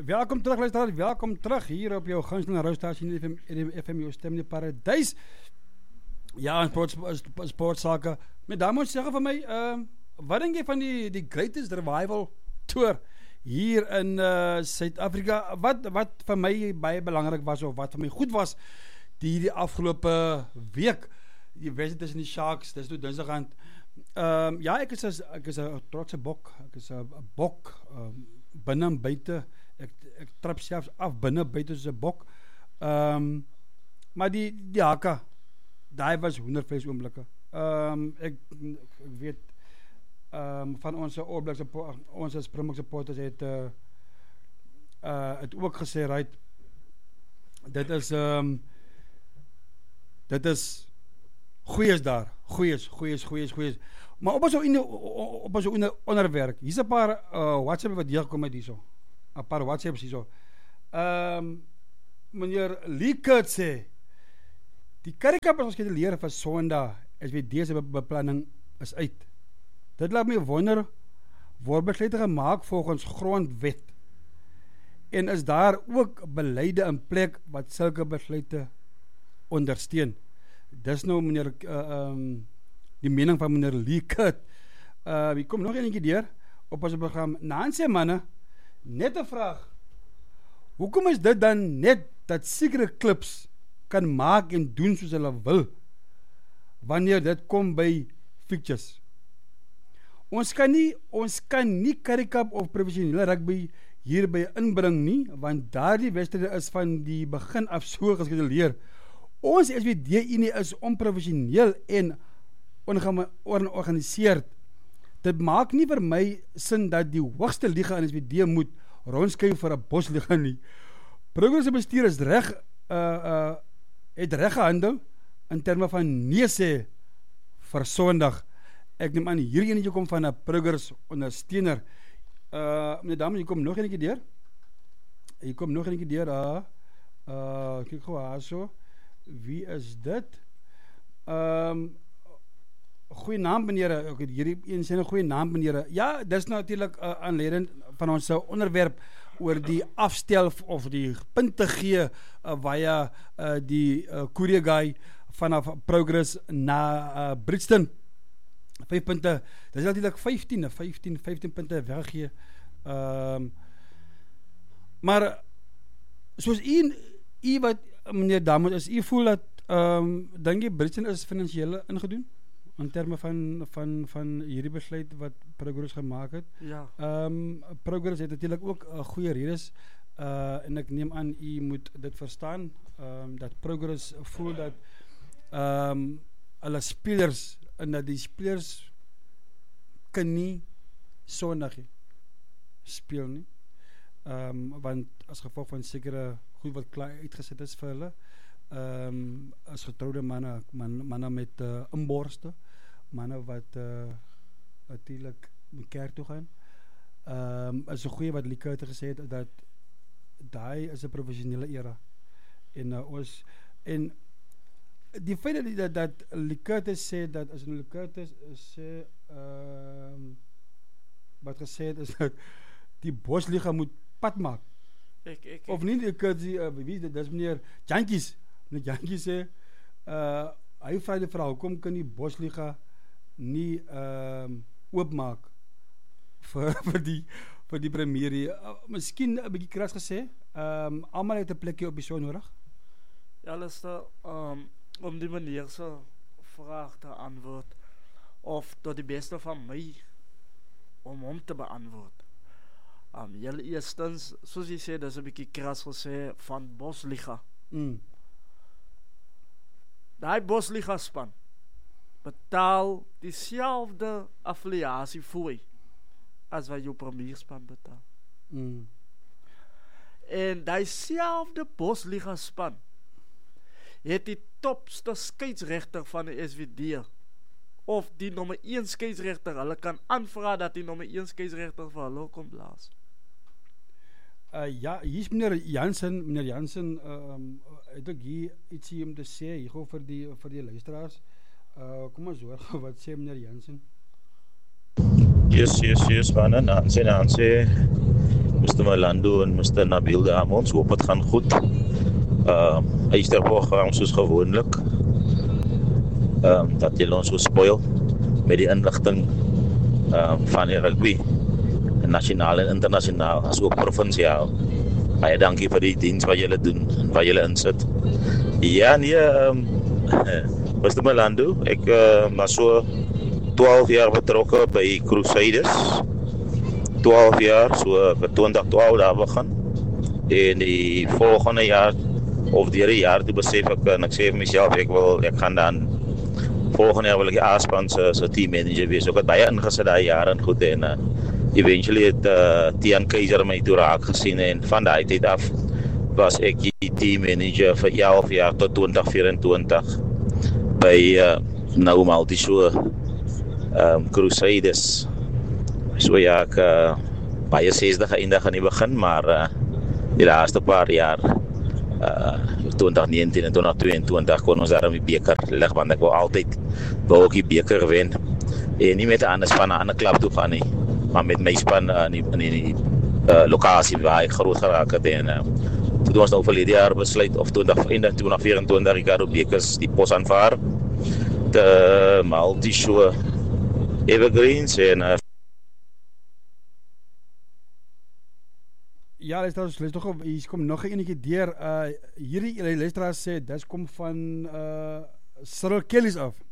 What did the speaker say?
Welkom terug luisteraars, welkom terug hier op jou gunsteling radiostasie FM jou stem in die paradys. Ja, sportsake. Met dames zeggen van mij, wat denk je van die Greatest Revival Tour hier in Suid-Afrika? Wat voor mij baie belangrijk was of wat voor mij goed was die afgelopen week. Die wedstrijd tussen die Sharks, dat is toen dinsdag aan. Ja, ek is een trotse bok. Ek is een bok binnen en buiten. Ek trap selfs af binnen buiten soos 'n bok. Maar die haka, daai was hoendervlees oomblikke. Ek weet van onze oorblikse ons Springbok supporters het ook gesê right. Dit is goeies daar. Goeies. Maar op so onderwerp. Hier's 'n paar WhatsApp wat hier gekom het hierso. 'n paar WhatsApps hierso. Meneer Liekert sê die Currie-Cup is geskeduleer vir Sondag. SWD se beplanning is uit. Dit laat my wonder, word besluite gemaak volgens grondwet en is daar ook beleide in plek wat sulke besluite ondersteun. Dis nou meneer die mening van meneer Liekert. Wie kom nog een keer deur op ons program. Nancy manne, net 'n vraag. Hoekom is dit dan net dat sekere klubs kan maak en doen soos hulle wil wanneer dit kom by fixtures? Ons kan nie Currie-Cup of professionele rugby hierby inbring nie, want daardie wedstryde is van die begin af so geskeduleer. Ons SWD-Unie is onprofessioneel en onorganiseerd. Dit maak nie vir my sin dat die hoogste liga in SWD moet rondskyf vir 'n bosliga nie. Progress se bestuur is het reg gehandel in terme van nee sê vir Sondag. Ek neem aan hierdie enetjie kom van 'n Progress ondersteuner. Meneer dames, hier kom nog enetjie deur. Kyk gou haar so. Wie is dit? Goeie naam meneer. Ek het hierdie een sê 'n goeie naam meneer. Ja, dis natuurlik aanleidend van ons onderwerp oor die afstel of die punte gee via die courier guy vanaf Progress na Brixton. 5 punte. Dis natuurlik 15 punte weggegee. Maar soos u wat meneer Dames is, u voel dat dink jy Brixton is finansiële ingedoen in terme van hierdie besluit wat Progress gemaak het? Ja. Progress het natuurlik ook goeie redes en ek neem aan u moet dit verstaan dat Progress voel dat hulle spelers en dat die spelers kan nie Sondag speel nie. Want as gevolg van sekere goed wat klaar uitgeset is vir hulle, as getroude manne met inborste, manne wat natuurlik in kerk toe gaan, is 'n goeie wat Liekert gesê het dat daai is 'n professionele era en die feit dat Liekert sê dat as Liekert sê wat gesê het is dat die Bosliga moet pad maak. Of nie Liekert wie dit is meneer Jantjies. Meneer Jantjies sê hy vra die vrou, hoekom kan die Bosliga nie oopmaak vir die premier. Miskien 'n bietjie kras gesê, almal het 'n plekjie op die show nodig. Ja, luister, om die meneer se vraag te antwoord of tot die beste van my om hom te beantwoord. Julle eerstens, soos jy sê, dis 'n bietjie kras gesê van Bosliga. Daai Bosliga span betaal dieselfde affiliasie fooi as wat jou premierspan betaal. En daai selfde Bosliga span het die topste skeieregter van die SWD of die nommer 1 skeieregter, hulle kan aanvra dat die nommer 1 skeieregter vir hulle kom blaas. Ja, hier is meneer Jansen het ook hier ietsie om te sê, hier gou vir die luisteraars. Kom ons hoor wat sê meneer Jansen. Yes, manne, Nancy. Mr. Malando en Mr. Nabil daar ons hoop het gaan goed. Eysterprogram soos gewoonlik. Dat julle ons so spoil met die inligting van die rugby, nasionaal en internasionaal, as ook provinsiaal. Baie dankie vir die diens wat julle doen en wat julle insit. Ja, nee, Mr. Malando, ek was so 12 jaar betrokke by Crusaders. 12 jaar, so vir 2012 daar begin. En die volgende jaar, of die jaar, toe besef ek, en ek sê vir myself, ek gaan dan, volgende jaar wil ek die A-span se team manager wees. Ek het baie ingesit daai jare en goed, en eventually het Tian Keizer my toe raak gesien, en van daai tyd af was ek die team manager vir 11 jaar tot 2024 by nou Multishow Crusaders. So ja, ek baie 60 geëindig aan die begin, maar die laaste paar jaar 2019 en 2022 kon ons daarom die beker lig, want ek wou ook die beker wen. En nie met 'n ander span, 'n ander klub toe gaan nie, maar met my span in die lokasie waar ek groot geraak het. En toe ons nou verlede jaar besluit, of 2024 Ricardo Bekers die pos aanvaar, de Multishow Evergreens, en Ja, luisteraars, hier kom nog 'n enetjie deur. Hierdie luisteraar sê, dis kom van Cyril Kelly's af.